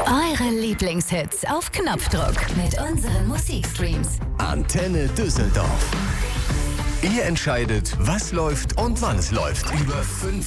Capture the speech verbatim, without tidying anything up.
Eure Lieblingshits auf Knopfdruck mit unseren Musikstreams. Antenne Düsseldorf. Ihr entscheidet, was läuft und wann es läuft. Über fünf